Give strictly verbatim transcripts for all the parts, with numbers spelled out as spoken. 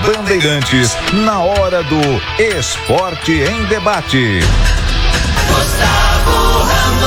Bandeirantes, na hora do Esporte em Debate. Gustavo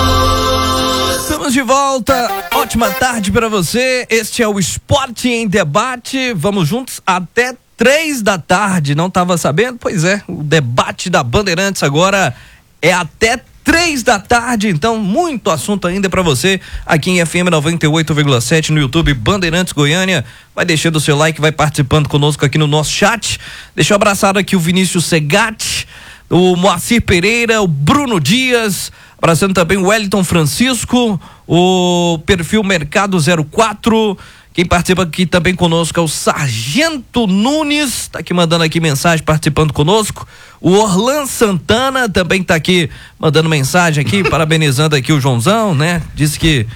Ramos. Estamos de volta, ótima tarde para você. Este é o Esporte em Debate. Vamos juntos até três da tarde. Não estava sabendo? Pois é, o debate da Bandeirantes agora é até três da tarde, então muito assunto ainda para você aqui em F M noventa e oito vírgula sete no YouTube Bandeirantes Goiânia. Vai deixando o seu like, vai participando conosco aqui no nosso chat. Deixa eu abraçar aqui o Vinícius Segatti, o Moacir Pereira, o Bruno Dias, abraçando também o Wellington Francisco, o perfil Mercado zero quatro. Quem participa aqui também conosco é o Sargento Nunes, tá aqui mandando aqui mensagem, participando conosco. O Orlan Santana também tá aqui mandando mensagem aqui, parabenizando aqui o Joãozão, né? Disse que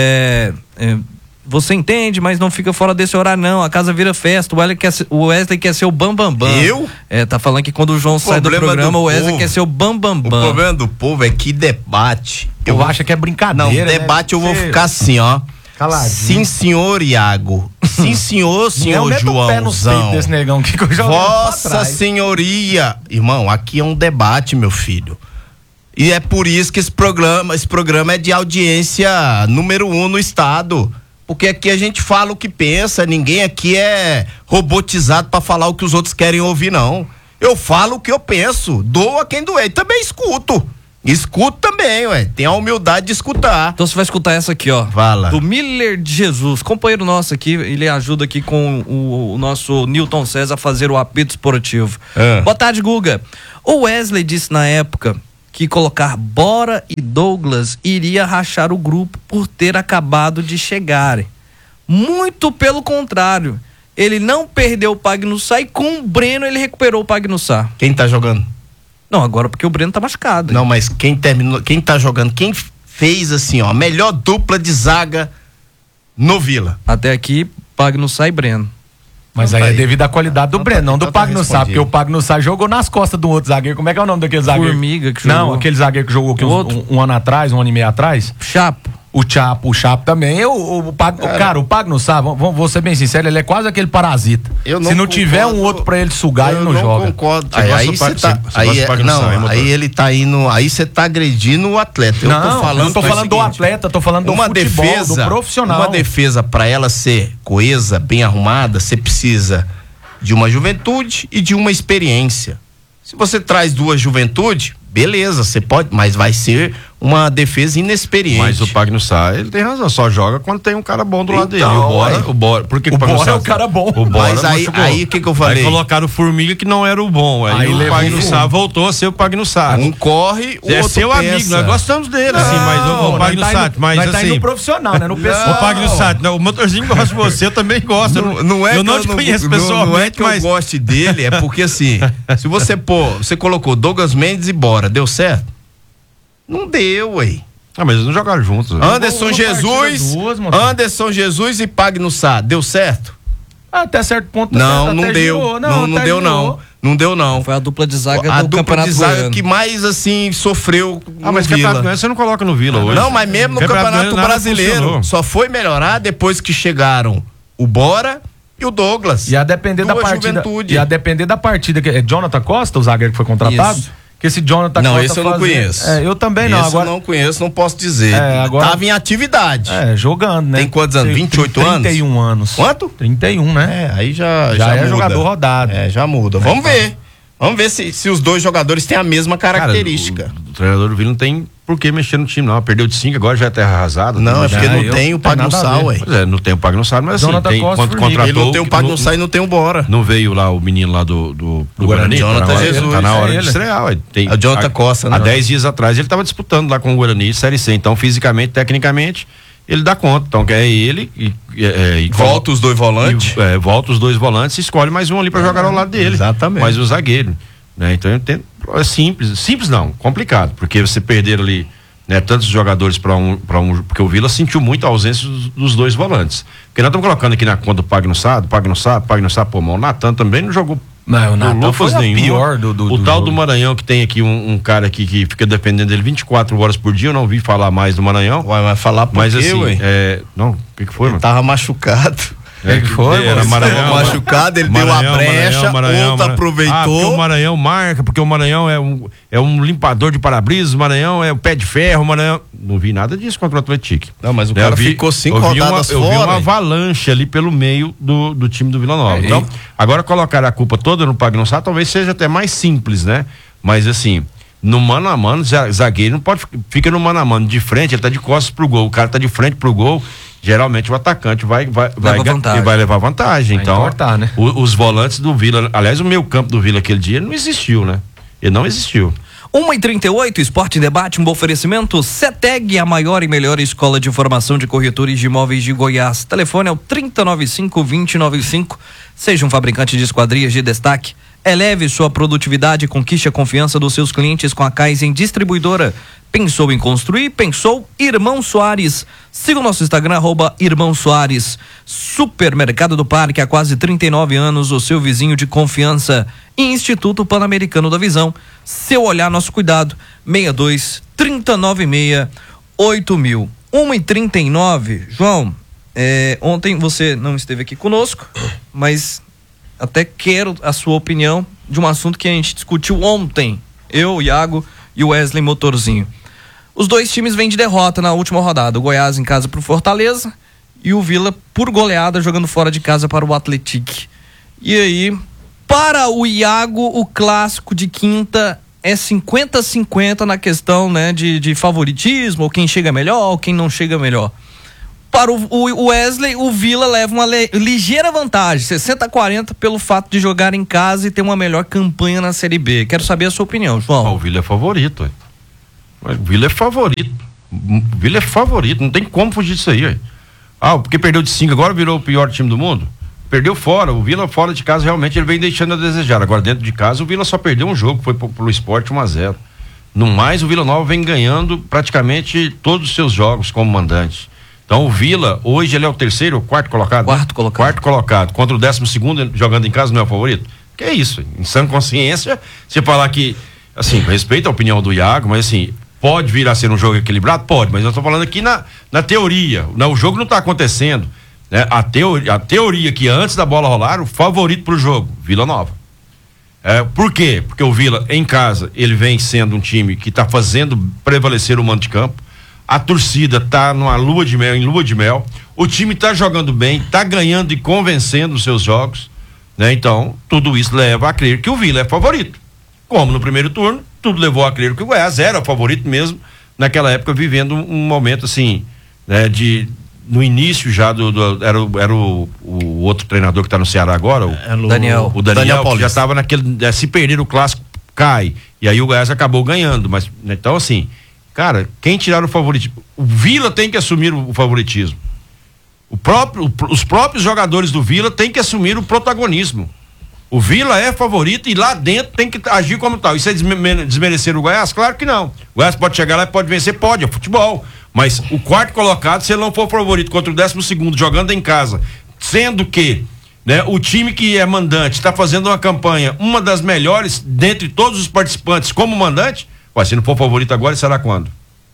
é, é, você entende, mas não fica fora desse horário não, a casa vira festa, o Wesley quer ser o, Wesley quer ser o Bambambam. Bam, bam. Eu? É, tá falando que quando o João o sai do programa, do o Wesley povo, quer ser o Bambambam. Bam, bam. O problema do povo é que debate... Eu vou... acho que é brincadeira. Não, debate né? eu vou Você... ficar assim, ó. Caladinho. Sim, senhor Iago. Sim, senhor, senhor Joãozão. Pé no peito desse negão que eu já Vossa Senhoria. Irmão, aqui é um debate, meu filho. E é por isso que esse programa, esse programa é de audiência número um no estado. Porque aqui a gente fala o que pensa, ninguém aqui é robotizado pra falar o que os outros querem ouvir, não. Eu falo o que eu penso, dou a quem doer, também escuto. Escuta também, ué. Tem a humildade de escutar. Então você vai escutar essa aqui, ó. Fala. Do Miller de Jesus, companheiro nosso aqui, ele ajuda aqui com o, o nosso Newton César a fazer o apito esportivo. É. Boa tarde, Guga. O Wesley disse na época que colocar Bora e Douglas iria rachar o grupo por ter acabado de chegarem. Muito pelo contrário. Ele não perdeu o Pagnussá e com o Breno ele recuperou o Pagnussá. Quem tá jogando? Não, agora porque o Breno tá machucado. Não, mas quem terminou, quem tá jogando, quem fez assim, ó, a melhor dupla de zaga no Vila? Até aqui, Pagnussá e Breno. Mas aí é devido à qualidade do Breno, não do Pagnussá, porque o Pagnussá jogou nas costas do outro zagueiro. Como é que é o nome daquele zagueiro? Formiga que jogou. Não, aquele zagueiro que jogou aqui um, um, um ano atrás, um ano e meio atrás. Chapo. O Chapo, o Chapo também. Eu, o, o, Pag, cara, o, cara, o Pagnussá, vou, vou ser bem sincero, ele é quase aquele parasita. Não Se não tiver um outro pra ele sugar, ele não, não joga. Concordo. Aí, aí você tá, aí, é, não, aí ele tá indo, aí você tá agredindo o atleta. Eu não, tô falando, não tô falando do atleta, tô falando do uma futebol, defesa, do profissional. Uma defesa, pra ela ser coesa, bem arrumada, você precisa de uma juventude e de uma experiência. Se você traz duas juventudes, beleza, você pode, mas vai ser uma defesa inexperiente. Mas o Pagnussá, ele tem razão, só joga quando tem um cara bom do lado então, dele. O Bora, o Bora, por que o, o Bora é o cara bom. O Bora mas aí, aí que que eu falei? Aí colocaram o Formiga que não era o bom, aí, aí o Pagnussá voltou a ser o Pagnussá. Um corre, o é outro seu pensa. amigo, nós gostamos dele, não, assim, mas o, o Pagnussá, mas nós assim... Tá indo no profissional, né, no pessoal. O Pagnussá, o motorzinho gosta de você, eu também gosto. Não, não é eu não te eu conheço não, pessoalmente, não é que mas... eu goste dele, é porque assim, se você pôr, você colocou Douglas Mendes e Bora, deu certo? Não deu, ué. Ah, mas eles não jogaram juntos. Né? Anderson Jesus, duas, Anderson Jesus e Pagnussá, deu certo? Até certo ponto. Não, certo, não, deu, girou, não, não, não deu, não. Não deu, não. Foi a dupla de zaga a do dupla Campeonato de zaga Goiano. que mais, assim, sofreu Ah, mas no Campeonato Vila. Você não coloca no Vila hoje. Não, mas mesmo no Campeonato, campeonato Brasileiro, só foi melhorar depois que chegaram o Bora e o Douglas. E a depender da partida. Juventude. E a depender da partida, que é Jonathan Costa, o zagueiro que foi contratado? Isso. Que esse Jonathan não, Costa esse eu fazer... não conheço. É, eu também não. Esse agora eu não conheço, não posso dizer. É, agora... Tava em atividade. É, jogando, né? Tem quantos anos? vinte e oito anos? trinta e um anos. Quanto? trinta e um, né? É, aí já, já, já é muda. jogador rodado. É, já muda. É, Vamos ver. Vamos ver se, se os dois jogadores têm a mesma característica. Cara, o, o treinador do Vila não tem por que mexer no time, não. Perdeu de cinco, agora já é terra arrasada. Não, é porque já, não eu, tem o Pagnussá, ué. Pois é, não tem o Pagnussá, mas assim, Jonathan tem, Costa, quando contratou... Ele não tem o Pagnussá e não tem o Bora. Não veio lá o menino lá do, do, do Guarani? Jonathan tá na hora, Jesus. tá na hora é de estrear, ué. Tem, É o Jonathan Costa, né? Há dez dias atrás ele estava disputando lá com o Guarani, Série C. Então, fisicamente, tecnicamente, ele dá conta. Então, é ele e... É, e volta colo... os dois volantes. E, é, volta os dois volantes e escolhe mais um ali para jogar ao lado dele. Exatamente. Mais um zagueiro. Né? Então, eu entendo, é simples. Simples não, complicado. Porque você perder ali, né, tantos jogadores para um, para um, porque o Vila sentiu muito a ausência dos, dos dois volantes. Porque nós estamos colocando aqui na conta do Pagnussá, do Pagnussá, Pagnussá, pô, o Natan também não jogou. Não, o Natan foi a pior do, do O do tal jogo. do Maranhão, que tem aqui um, um cara aqui que fica dependendo dele vinte e quatro horas por dia, eu não vi falar mais do Maranhão. Ué, mas falar por mas quê, assim, ué? é, não, o que que foi, Ele mano? tava machucado. É que foi, era Maranhão, machucado, ele Maranhão, deu a brecha, Maranhão, outro aproveitou. Ah, porque o Maranhão marca, porque o Maranhão é um, é um limpador de para-brisas, o Maranhão é o pé de ferro, o Maranhão... Não vi nada disso contra o Atlético. Não, mas o cara vi, ficou cinco rodadas uma, fora. Eu vi uma avalanche ali pelo meio do, do time do Vila Nova. É, então, agora colocar a culpa toda no Pagnussá talvez seja até mais simples, né? Mas assim... No mano a mano, zagueiro não pode fica no mano a mano de frente, ele tá de costas pro gol, o cara tá de frente pro gol, geralmente o atacante vai vai vai, vai, vai levar vantagem. Vai então importar, né? o, os volantes do Vila, aliás, o meio campo do Vila aquele dia não existiu, né? Ele não existiu. uma e trinta e oito, Esporte em Debate, um bom oferecimento. Ceteg, a maior e melhor escola de formação de corretores de imóveis de Goiás. Telefone é o trinta e noventa e cinco, vinte e noventa e cinco. Seja um fabricante de esquadrias de destaque. Eleve sua produtividade e conquiste a confiança dos seus clientes com a Kaizen Distribuidora. Pensou em construir? Pensou Irmão Soares. Siga o nosso Instagram, arroba Irmão Soares. Supermercado do Parque, há quase trinta e nove anos, o seu vizinho de confiança. E Instituto Pan-Americano da Visão. Seu olhar, nosso cuidado. seis dois, três nove seis, oito mil. uma e trinta e nove. João, é, ontem você não esteve aqui conosco, mas... até quero a sua opinião de um assunto que a gente discutiu ontem, eu, o Iago e o Wesley Motorzinho. Os dois times vêm de derrota na última rodada, o Goiás em casa pro Fortaleza e o Vila por goleada jogando fora de casa para o Atlético. E aí, para o Iago, o clássico de quinta é cinquenta a cinquenta na questão, né, de, de favoritismo, ou quem chega melhor, ou quem não chega melhor. Para o, o Wesley, o Vila leva uma le, ligeira vantagem, sessenta a quarenta, pelo fato de jogar em casa e ter uma melhor campanha na Série B. Quero saber a sua opinião, João. Ah, o Vila é favorito, ué. O Vila é favorito. O Vila é favorito, não tem como fugir disso aí, ué. Ah, porque perdeu de cinco, agora virou o pior time do mundo? Perdeu fora, o Vila fora de casa realmente ele vem deixando a desejar. Agora dentro de casa o Vila só perdeu um jogo, foi pro, pro Sport um a zero. No mais, o Vila Nova vem ganhando praticamente todos os seus jogos como mandante. Então o Vila, hoje ele é o terceiro ou quarto colocado? Quarto colocado. Quarto colocado. Contra o décimo segundo, jogando em casa, não é o favorito? Que é isso? Em sã consciência, você falar que, assim, respeito a opinião do Iago, mas assim, pode vir a ser um jogo equilibrado? Pode, mas eu estou falando aqui na, na teoria. Não, o jogo não está acontecendo. Né? A, teoria, a teoria que antes da bola rolar, o favorito para o jogo, Vila Nova. É, por quê? Porque o Vila, em casa, ele vem sendo um time que está fazendo prevalecer o mando de campo. A torcida tá numa lua de mel, em lua de mel. O time tá jogando bem, tá ganhando e convencendo os seus jogos, né? Então, tudo isso leva a crer que o Vila é favorito. Como no primeiro turno, tudo levou a crer que o Goiás era o favorito mesmo, naquela época, vivendo um momento assim, né? De, no início já do, do era, o, era o, o outro treinador que tá no Ceará agora, o é, Daniel. O Daniel, Daniel já estava naquele, é, se perder o clássico, cai. E aí o Goiás acabou ganhando, mas, então assim, cara, quem tirar o favoritismo? O Vila tem que assumir o, o favoritismo. O próprio, o, os próprios jogadores do Vila têm que assumir o protagonismo. O Vila é favorito e lá dentro tem que agir como tal. Isso é desmerecer o Goiás? Claro que não. O Goiás pode chegar lá e pode vencer? Pode, é futebol. Mas o quarto colocado, se ele não for favorito contra o décimo segundo, jogando em casa, sendo que, né, o time que é mandante está fazendo uma campanha, uma das melhores dentre todos os participantes como mandante, ué, se não for favorito agora, será quando?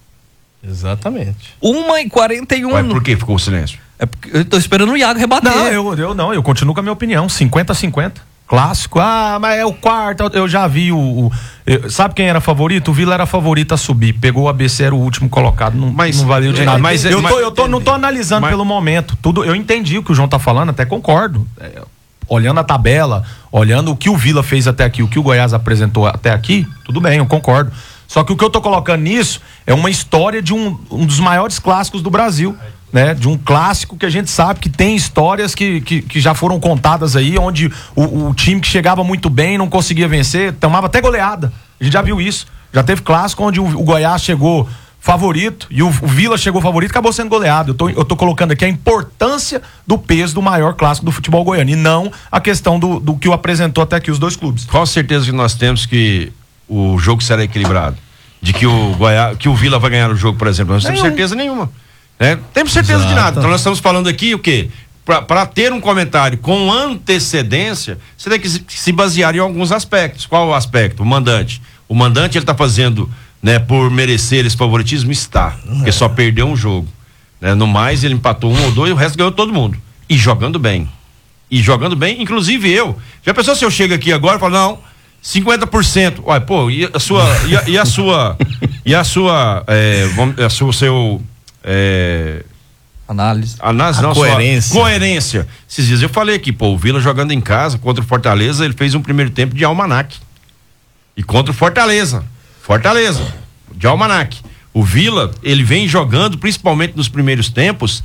Exatamente. uma e quarenta e um. Ué, por que ficou o silêncio? É porque eu tô esperando o Iago rebater. Não, eu, eu não, eu continuo com a minha opinião, cinquenta a cinquenta. Clássico, ah, mas é o quarto, eu já vi o, o eu, sabe quem era favorito? O Vila era favorito a subir, pegou o A B C, era o último colocado, não, mas, não valeu de nada. Mas, eu, mas, tô, eu tô, não tô analisando mas, pelo momento, tudo, eu entendi o que o João tá falando, até concordo, é, olhando a tabela, olhando o que o Vila fez até aqui, o que o Goiás apresentou até aqui, tudo bem, eu concordo. Só que o que eu tô colocando nisso é uma história de um, um dos maiores clássicos do Brasil. Né, de um clássico que a gente sabe que tem histórias que, que, que já foram contadas aí, onde o, o time que chegava muito bem não conseguia vencer, tomava até goleada. A gente já viu isso. Já teve clássico onde o, o Goiás chegou favorito e o, o Vila chegou favorito e acabou sendo goleado. Eu tô, eu tô colocando aqui a importância do peso do maior clássico do futebol goiano e não a questão do, do que o apresentou até aqui os dois clubes. Qual a certeza que nós temos que o jogo será equilibrado? De que o, Goiás, que o Vila vai ganhar o jogo, por exemplo? Nós não temos certeza nenhuma. É, temos certeza Exato. de nada. Então nós estamos falando aqui o quê? Para ter um comentário com antecedência, você tem que se basear em alguns aspectos. Qual o aspecto? O mandante. O mandante ele está fazendo, né, por merecer esse favoritismo? Está. Porque só perdeu um jogo. Né? No mais, ele empatou um ou dois, o resto ganhou todo mundo. E jogando bem. E jogando bem, inclusive eu. Já pensou se eu chego aqui agora e falo, não, cinquenta por cento. Olha, pô, e a sua. E a, e a sua. E a sua. É, vamos, a sua, seu. É, Análise. Análise, a não, coerência. Sua coerência. Esses dias eu falei aqui, pô, o Vila jogando em casa contra o Fortaleza, ele fez um primeiro tempo de almanaque. E contra o Fortaleza. Fortaleza. De almanaque. O Vila, ele vem jogando, principalmente nos primeiros tempos,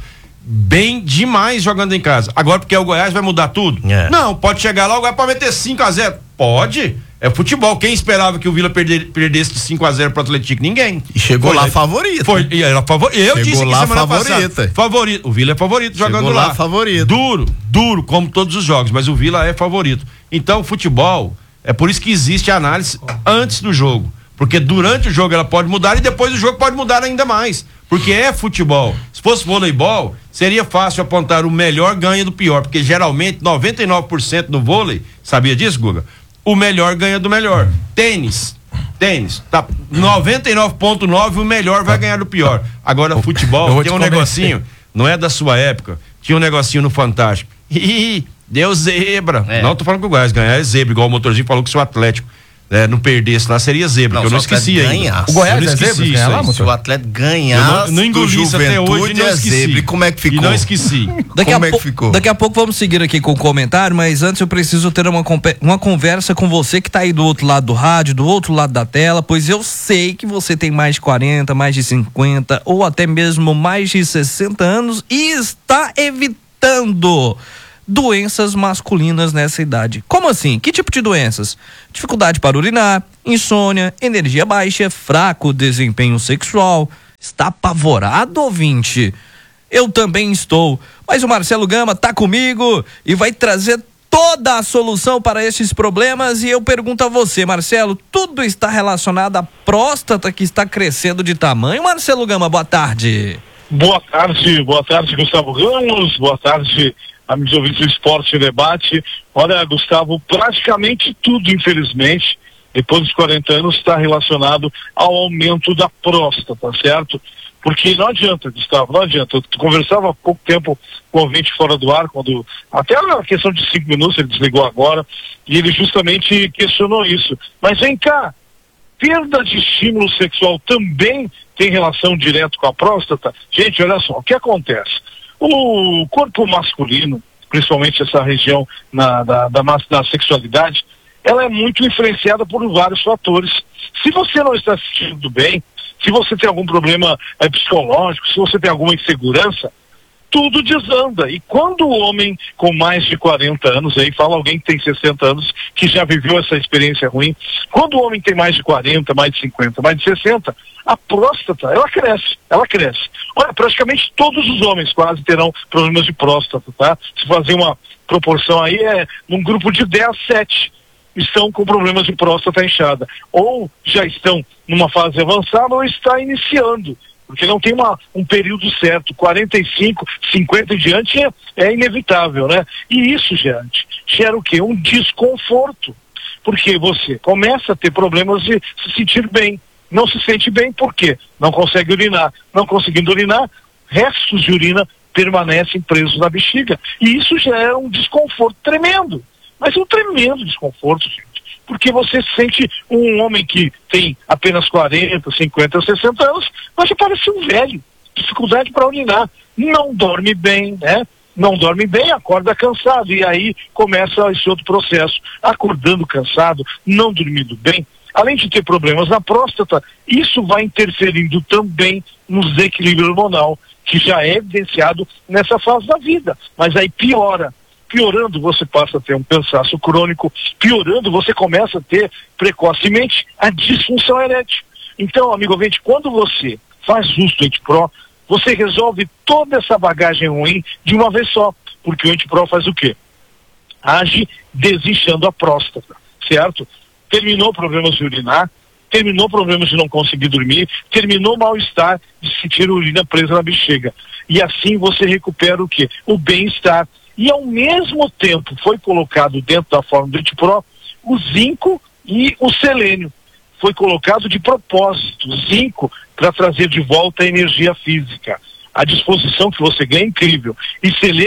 bem demais jogando em casa. Agora, porque o Goiás vai mudar tudo? É. Não, pode chegar lá, o Goiás pode meter cinco a zero. Pode. É futebol. Quem esperava que o Vila perder, perdesse de cinco a zero pro Atlético? Ninguém. E chegou Foi, lá favorito. Foi, e era favorito. Eu chegou disse que lá semana favorita. passada. Favorito. O Vila é favorito chegou jogando lá. lá. favorito. Duro, duro, como todos os jogos, mas o Vila é favorito. Então, o futebol, é por isso que existe a análise antes do jogo. Porque durante o jogo ela pode mudar e depois do jogo pode mudar ainda mais. Porque é futebol. Se fosse voleibol, seria fácil apontar o melhor ganha do pior. Porque geralmente noventa e nove por cento no vôlei, sabia disso, Guga? O melhor ganha do melhor. Tênis, tênis, tá noventa e nove ponto nove, o melhor vai ganhar do pior. Agora, futebol, tem um negocinho, não é da sua época, tinha um negocinho no Fantástico. Ih, deu zebra. É. Não tô falando que o Goiás ganhar é zebra, igual o motorzinho falou que se o Atlético é, não perdesse lá, seria zebra, não, eu não esqueci ainda. O Goiás é zebra, isso lá, se o Atlético ganhar, não, não engoli isso até hoje, não é esqueci. Zebra. E como é que ficou? E não esqueci. Daqui como a é que ficou? Daqui a pouco vamos seguir aqui com o comentário, mas antes eu preciso ter uma, uma conversa com você que tá aí do outro lado do rádio, do outro lado da tela, pois eu sei que você tem mais de quarenta, mais de cinquenta ou até mesmo mais de sessenta anos e está evitando doenças masculinas nessa idade. Como assim? Que tipo de doenças? Dificuldade para urinar, insônia, energia baixa, fraco desempenho sexual. Está apavorado, ouvinte? Eu também estou. Mas o Marcelo Gama tá comigo e vai trazer toda a solução para esses problemas. E eu pergunto a você, Marcelo, tudo está relacionado à próstata que está crescendo de tamanho? Marcelo Gama, boa tarde. Boa tarde, boa tarde, Gustavo Ramos, boa tarde, amigos ouvintes do Esporte e Debate. Olha, Gustavo, praticamente tudo, infelizmente, depois dos quarenta anos, está relacionado ao aumento da próstata, certo? Porque não adianta, Gustavo, não adianta. Eu conversava há pouco tempo com o ouvinte fora do ar, quando até a questão de cinco minutos, ele desligou agora, e ele justamente questionou isso. Mas vem cá, perda de estímulo sexual também tem relação direta com a próstata? Gente, olha só, o que acontece? O corpo masculino, principalmente essa região na, da, da, da sexualidade, ela é muito influenciada por vários fatores. Se você não está se sentindo bem, se você tem algum problema é, psicológico, se você tem alguma insegurança, tudo desanda. E quando o homem com mais de quarenta anos, aí fala alguém que tem sessenta anos, que já viveu essa experiência ruim, quando o homem tem mais de quarenta, mais de cinquenta, mais de sessenta, a próstata, ela cresce, ela cresce. Olha, praticamente todos os homens quase terão problemas de próstata, tá? Se fazer uma proporção aí, é num grupo de dez, sete estão com problemas de próstata inchada. Ou já estão numa fase avançada ou está iniciando. Porque não tem uma, um período certo, quarenta e cinco, cinquenta e diante é, é inevitável, né? E isso, gente, gera o quê? Um desconforto. Porque você começa a ter problemas de se sentir bem. Não se sente bem, por quê? Não consegue urinar. Não conseguindo urinar, restos de urina permanecem presos na bexiga. E isso gera um desconforto tremendo. Mas um tremendo desconforto, gente. Porque você sente um homem que tem apenas quarenta, cinquenta, sessenta anos, mas já parece um velho, dificuldade para urinar, não dorme bem, né? Não dorme bem, acorda cansado, e aí começa esse outro processo, acordando cansado, não dormindo bem, além de ter problemas na próstata, isso vai interferindo também no desequilíbrio hormonal, que já é evidenciado nessa fase da vida, mas aí piora. Piorando, você passa a ter um cansaço crônico, piorando, você começa a ter precocemente a disfunção erétil. Então, amigo ouvinte, quando você faz uso do Antipro, você resolve toda essa bagagem ruim de uma vez só, porque o Antipro faz o quê? Age desinchando a próstata, certo? Terminou problemas de urinar, terminou problemas de não conseguir dormir, terminou mal-estar de sentir urina presa na bexiga. E assim você recupera o quê? O bem-estar. E ao mesmo tempo foi colocado dentro da forma do Antipro o zinco e o selênio. Foi colocado de propósito, o zinco para trazer de volta a energia física. A disposição que você ganha é incrível. E selênio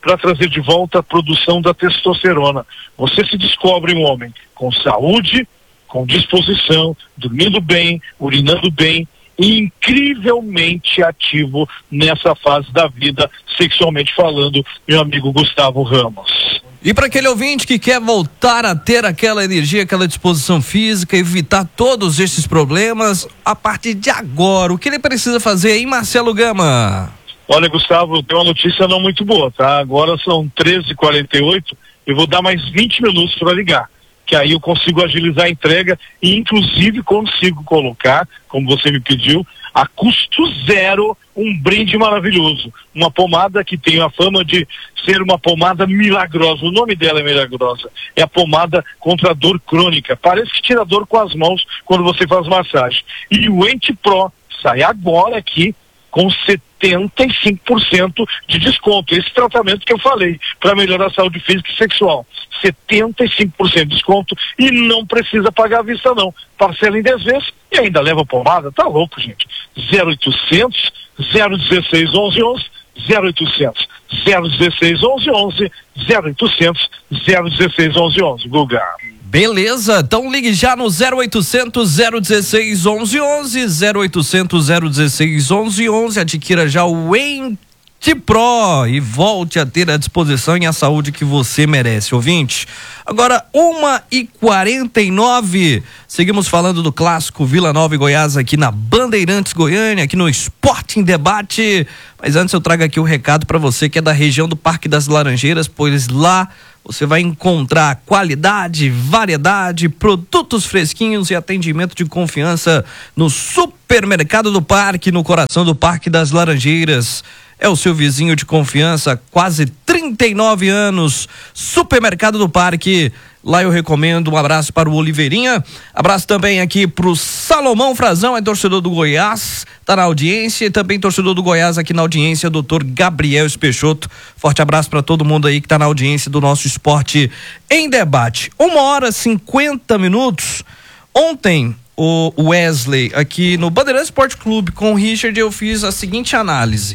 para trazer de volta a produção da testosterona. Você se descobre um homem com saúde, com disposição, dormindo bem, urinando bem e incrivelmente ativo nessa fase da vida, sexualmente falando, meu amigo Gustavo Ramos. E para aquele ouvinte que quer voltar a ter aquela energia, aquela disposição física, evitar todos esses problemas, a partir de agora, o que ele precisa fazer, hein, Marcelo Gama? Olha, Gustavo, tem uma notícia não muito boa, tá? Agora são treze e quarenta e oito, eu vou dar mais vinte minutos para ligar, que aí eu consigo agilizar a entrega e inclusive consigo colocar, como você me pediu, a custo zero, um brinde maravilhoso. Uma pomada que tem a fama de ser uma pomada milagrosa. O nome dela é milagrosa. É a pomada contra a dor crônica. Parece que tira dor com as mãos quando você faz massagem. E o Ente Pro sai agora aqui com setenta e cinco por cento de desconto. Esse tratamento que eu falei, para melhorar a saúde física e sexual. setenta e cinco por cento de desconto e não precisa pagar à vista não. Parcela em dez vezes e ainda leva pomada. Tá louco, gente. zero oitocentos, zero dezesseis, onze, onze, zero oitocentos, zero dezesseis, onze, onze, zero oitocentos, zero dezesseis, onze, onze. Guga. Beleza, então ligue já no zero oitocentos, zero dezesseis, onze, onze, zero oitocentos, zero dezesseis, onze, onze, adquira já o Ente Pro e volte a ter a disposição e a saúde que você merece, ouvinte. Agora, uma e quarenta e nove, seguimos falando do clássico Vila Nova e Goiás aqui na Bandeirantes Goiânia, aqui no Esporte em Debate, mas antes eu trago aqui o recado para você que é da região do Parque das Laranjeiras, pois lá você vai encontrar qualidade, variedade, produtos fresquinhos e atendimento de confiança no Supermercado do Parque, no coração do Parque das Laranjeiras. É o seu vizinho de confiança há quase trinta e nove anos. Supermercado do Parque. Lá eu recomendo. Um abraço para o Oliveirinha. Abraço também aqui para o Salomão Frazão, é torcedor do Goiás, tá na audiência. E também torcedor do Goiás aqui na audiência, doutor Gabriel Espeixoto. Forte abraço para todo mundo aí que tá na audiência do nosso Esporte em Debate. Uma hora e cinquenta minutos. Ontem, o Wesley, aqui no Bandeirantes Esporte Clube, com o Richard, eu fiz a seguinte análise.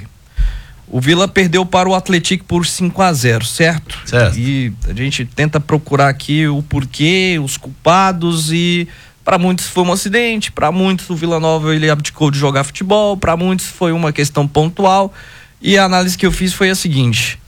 O Vila perdeu para o Atlético por cinco a zero, certo? Certo. E a gente tenta procurar aqui o porquê, os culpados, e para muitos foi um acidente, para muitos o Vila Nova ele abdicou de jogar futebol, para muitos foi uma questão pontual, e a análise que eu fiz foi a seguinte: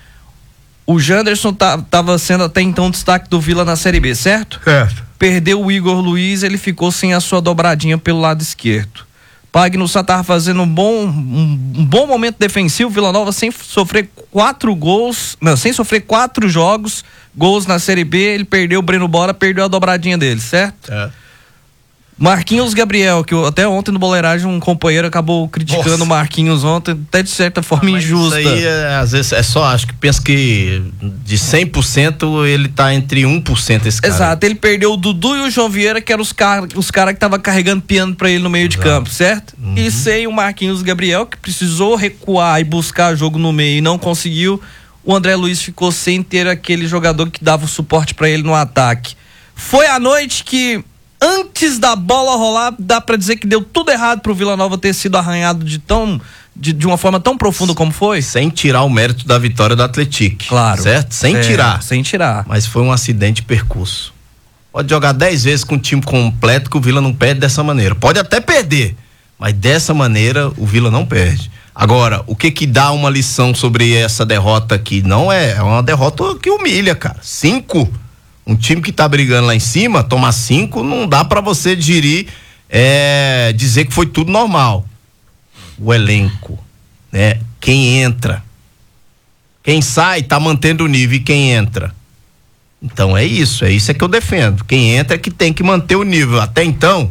o Janderson estava sendo até então destaque do Vila na Série B, certo? Certo. Perdeu o Igor Luiz, ele ficou sem a sua dobradinha pelo lado esquerdo. Pagnussá estava fazendo um bom, um, um bom momento defensivo, Vila Nova sem sofrer quatro gols, não, sem sofrer quatro jogos, gols na Série B, ele perdeu o Breno Bora, perdeu a dobradinha dele, certo? É. Marquinhos Gabriel, que eu, até ontem no Boleiragem um companheiro acabou criticando o Marquinhos ontem, até de certa forma ah, injusta. Isso aí é, às vezes é só, acho que penso que de cem por cento ele tá entre um por cento esse cara. Exato, ele perdeu o Dudu e o João Vieira, que eram os caras os cara que estavam carregando piano pra ele no meio Exato. de campo, certo? Uhum. E sem o Marquinhos Gabriel, que precisou recuar e buscar jogo no meio e não conseguiu, o André Luiz ficou sem ter aquele jogador que dava o suporte pra ele no ataque. Foi a noite que, antes da bola rolar, dá pra dizer que deu tudo errado pro Vila Nova ter sido arranhado de tão de, de uma forma tão profunda como foi. Sem tirar o mérito da vitória do Atlético. Claro. Certo? Sem é, tirar. Sem tirar. Mas foi um acidente de percurso. Pode jogar dez vezes com o time completo que o Vila não perde dessa maneira. Pode até perder, mas dessa maneira o Vila não perde. Agora, o que que dá uma lição sobre essa derrota aqui? Não é, é uma derrota que humilha, cara. Cinco. Um time que tá brigando lá em cima, tomar cinco, não dá pra você digerir, é, dizer que foi tudo normal. O elenco, né? Quem entra, quem sai tá mantendo o nível, e quem entra. Então é isso, é isso é que eu defendo. Quem entra é que tem que manter o nível. Até então,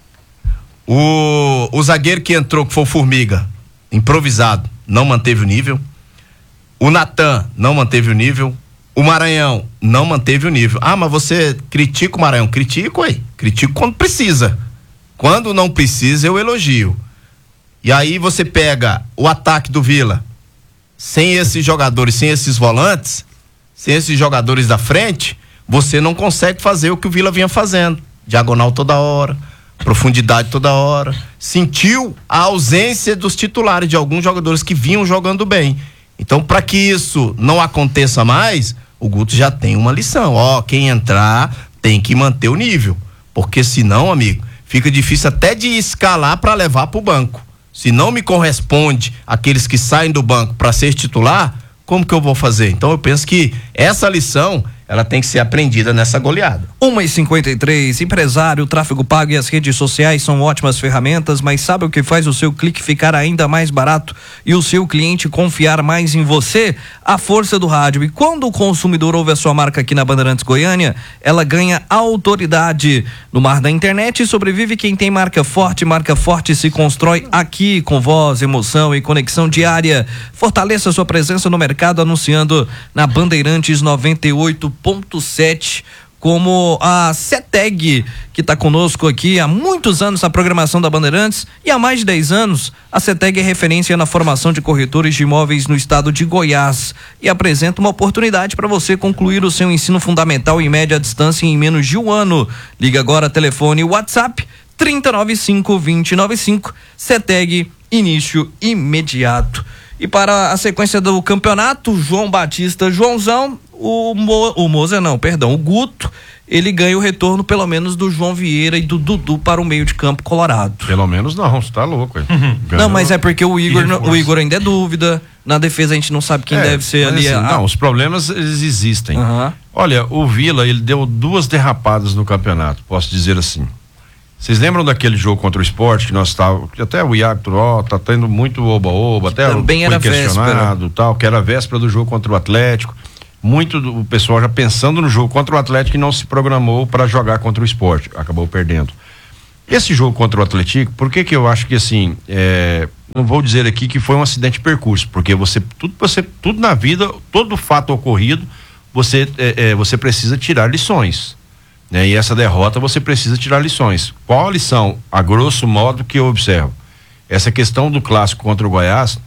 o, o zagueiro que entrou, que foi o Formiga, improvisado, não manteve o nível. O Natan não manteve o nível. O Maranhão não manteve o nível. Ah, mas você critica o Maranhão? Critico, aí. Critico quando precisa. Quando não precisa, eu elogio. E aí você pega o ataque do Vila, sem esses jogadores, sem esses volantes, sem esses jogadores da frente, você não consegue fazer o que o Vila vinha fazendo. Diagonal toda hora, profundidade toda hora. Sentiu a ausência dos titulares, de alguns jogadores que vinham jogando bem. Então, para que isso não aconteça mais, o Guto já tem uma lição. Ó, quem entrar tem que manter o nível, porque senão, amigo, fica difícil até de escalar para levar pro banco. Se não me corresponde aqueles que saem do banco para ser titular, como que eu vou fazer? Então eu penso que essa lição, ela tem que ser aprendida nessa goleada. uma e cinquenta e três, empresário, tráfego pago e as redes sociais são ótimas ferramentas, mas sabe o que faz o seu clique ficar ainda mais barato e o seu cliente confiar mais em você? A força do rádio. E quando o consumidor ouve a sua marca aqui na Bandeirantes Goiânia, ela ganha autoridade. No mar da internet sobrevive quem tem marca forte. Marca forte se constrói aqui com voz, emoção e conexão diária. Fortaleça sua presença no mercado anunciando na Bandeirantes noventa e oito ponto sete, como a CETEG, que está conosco aqui há muitos anos na programação da Bandeirantes, e há mais de dez anos a CETEG é referência na formação de corretores de imóveis no estado de Goiás e apresenta uma oportunidade para você concluir o seu ensino fundamental em média distância em menos de um ano. Liga agora, telefone WhatsApp trinta e nove cinco, vinte e nove cinco, CETEG, início imediato. E para a sequência do campeonato, João Batista, Joãozão, o, Mo, o Moza não, perdão, o Guto, ele ganha o retorno pelo menos do João Vieira e do Dudu para o meio de campo colorado. Pelo menos não, você tá louco. Uhum. Não, mas é porque o Igor, o Igor ainda é dúvida, na defesa a gente não sabe quem é, deve ser ali. Assim, a... Não, os problemas eles existem. Uhum. Olha, o Vila, ele deu duas derrapadas no campeonato, posso dizer assim. Vocês lembram daquele jogo contra o Sport que nós estávamos, até o Iago ó, tá tendo muito oba-oba, até também foi era questionado, véspera. Tal, que era a véspera do jogo contra o Atlético. Muito do pessoal já pensando no jogo contra o Atlético e não se programou para jogar contra o Sport, acabou perdendo. Esse jogo contra o Atlético, por que que eu acho que assim, é, não vou dizer aqui que foi um acidente de percurso, porque você tudo você tudo na vida, todo fato ocorrido, você é, é, você precisa tirar lições. Né? E essa derrota você precisa tirar lições. Qual a lição, a grosso modo, que eu observo? Essa questão do clássico contra o Goiás,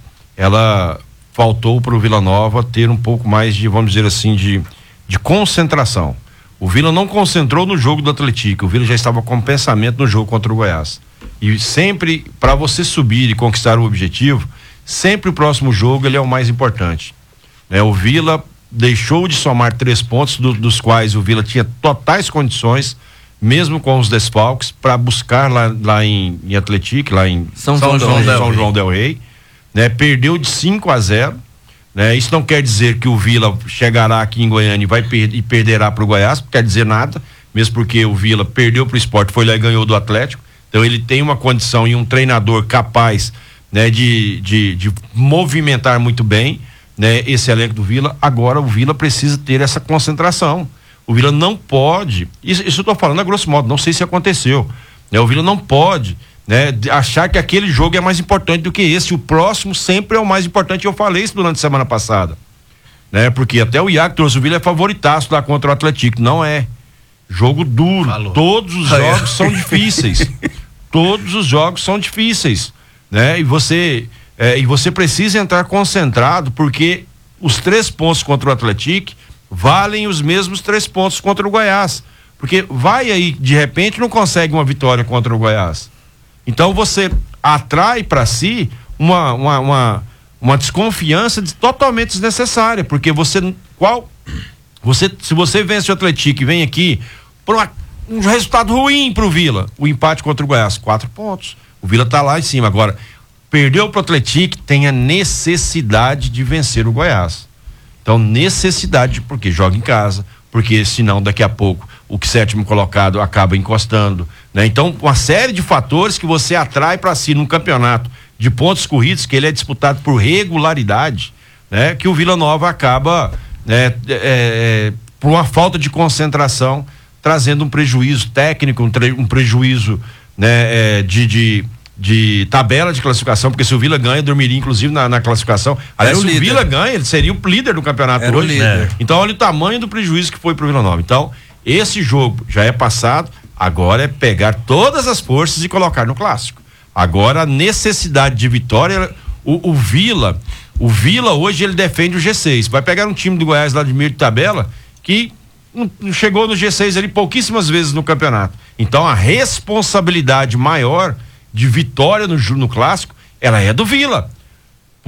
ela faltou para o Vila Nova ter um pouco mais de, vamos dizer assim, de, de concentração. O Vila não concentrou no jogo do Atlético, o Vila já estava com pensamento no jogo contra o Goiás. E sempre, para você subir e conquistar o objetivo, sempre o próximo jogo ele é o mais importante. Né? O Vila deixou de somar três pontos, do, dos quais o Vila tinha totais condições, mesmo com os desfalques, para buscar lá, lá em, em Atlético, lá em São, São, João, João, Del São João Del Rey, né? Perdeu de cinco a zero, né? Isso não quer dizer que o Vila chegará aqui em Goiânia e vai per e perderá para o Goiás, não quer dizer nada, mesmo porque o Vila perdeu para o Sport, foi lá e ganhou do Atlético, então ele tem uma condição e um treinador capaz, né? de, de, de movimentar muito bem, né, esse elenco do Vila. Agora o Vila precisa ter essa concentração. O Vila não pode, isso, isso eu tô falando a grosso modo, não sei se aconteceu, né? O Vila não pode, né, achar que aquele jogo é mais importante do que esse, o próximo sempre é o mais importante. Eu falei isso durante a semana passada, né? Porque até o Iago trouxe, o Vila é favoritaço lá contra o Atlético, não é jogo duro. Falou. Todos os jogos é. são difíceis, todos os jogos são difíceis, né? E você É, e você precisa entrar concentrado, porque os três pontos contra o Atlético valem os mesmos três pontos contra o Goiás. Porque vai aí, de repente, não consegue uma vitória contra o Goiás. Então você atrai para si uma, uma, uma, uma desconfiança de, totalmente desnecessária, porque você, qual, você, se você vence o Atlético e vem aqui por uma, um resultado ruim pro Vila, o empate contra o Goiás, quatro pontos. O Vila tá lá em cima. Agora, perdeu pro Atlético, tem a necessidade de vencer o Goiás. Então, necessidade, porque joga em casa, porque senão daqui a pouco o que sétimo colocado acaba encostando, né? Então, uma série de fatores que você atrai para si num campeonato de pontos corridos, que ele é disputado por regularidade, né? Que o Vila Nova acaba, né, é, é, por uma falta de concentração, trazendo um prejuízo técnico, um, um prejuízo, né, é, de, de de tabela de classificação, porque se o Vila ganha, dormiria inclusive na, na classificação. Aliás, se o, o Vila ganha, ele seria o líder do campeonato Era hoje. O líder. É. Então, olha o tamanho do prejuízo que foi pro Vila Nova. Então, esse jogo já é passado, agora é pegar todas as forças e colocar no clássico. Agora, a necessidade de vitória, o, o Vila, o Vila hoje ele defende o G seis. Vai pegar um time do Goiás lá de meio de tabela que não chegou no G seis ali pouquíssimas vezes no campeonato. Então, a responsabilidade maior de vitória no, no clássico, ela é do Vila.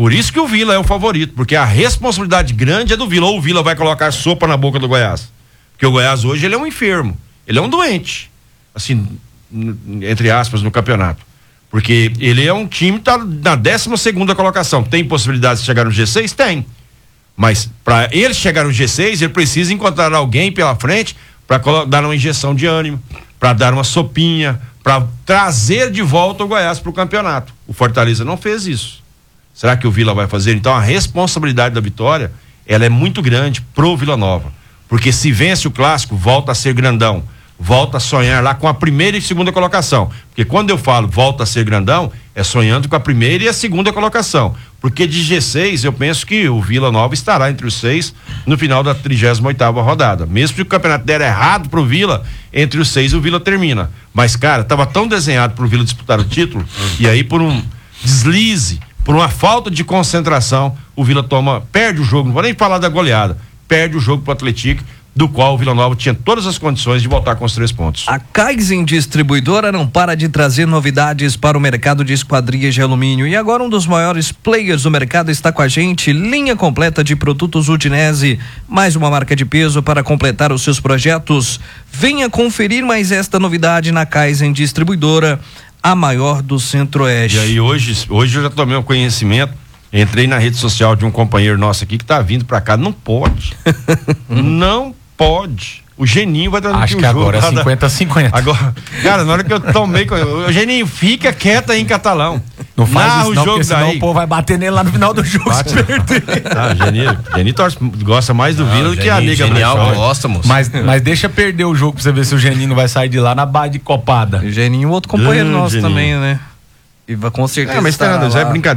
Por isso que o Vila é o favorito, porque a responsabilidade grande é do Vila. Ou o Vila vai colocar sopa na boca do Goiás. Porque o Goiás hoje ele é um enfermo, ele é um doente, assim, entre aspas, no campeonato. Porque ele é um time que tá na décima segunda colocação. Tem possibilidade de chegar no G seis? Tem. Mas para ele chegar no G seis, ele precisa encontrar alguém pela frente para dar uma injeção de ânimo, para dar uma sopinha, para trazer de volta o Goiás para o campeonato. O Fortaleza não fez isso. Será que o Vila vai fazer? Então a responsabilidade da vitória, ela é muito grande pro Vila Nova, porque se vence o clássico, volta a ser grandão, volta a sonhar lá com a primeira e segunda colocação, porque quando eu falo volta a ser grandão, é sonhando com a primeira e a segunda colocação, porque de G seis eu penso que o Vila Nova estará entre os seis no final da trigésima oitava rodada, mesmo que o campeonato der errado pro Vila, entre os seis o Vila termina, mas cara, tava tão desenhado pro Vila disputar o título, e aí por um deslize, por uma falta de concentração, o Vila toma, perde o jogo, não vou nem falar da goleada, perde o jogo pro Atlético, do qual o Vila Nova tinha todas as condições de voltar com os três pontos. A Kaizen Distribuidora não para de trazer novidades para o mercado de esquadrias de alumínio, e agora um dos maiores players do mercado está com a gente, linha completa de produtos Udinese, mais uma marca de peso para completar os seus projetos. Venha conferir mais esta novidade na Kaizen Distribuidora, a maior do Centro-Oeste. E aí hoje, hoje eu já tomei um conhecimento, entrei na rede social de um companheiro nosso aqui que tá vindo pra cá, não pode, não pode. O Geninho vai transmitir Acho o que jogo. agora é cinquenta a cinquenta. Agora, cara, na hora que eu tomei, o Geninho fica quieto aí em catalão. Não faz Narra isso o não, jogo porque senão daí. o povo vai bater nele lá no final do jogo. Bate. Se perder. Ah, Geninho, Geninho torce, gosta mais do Vila do que a Liga. Genial, gosta, moço. Mas, mas deixa perder o jogo pra você ver se o Geninho não vai sair de lá na barra de copada. O Geninho, outro companheiro Grande nosso Geninho. também, né? E vai com certeza. É, mas tá, estará já é lá. brincadeira.